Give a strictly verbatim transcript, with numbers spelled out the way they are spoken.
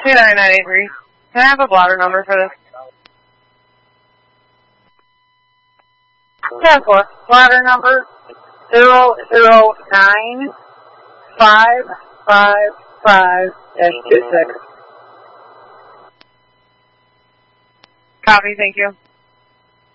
two nine nine eight three. Can I have a blotter number for this? Yeah, four. Blotter number zero zero nine five five five dash two six. Copy, thank you.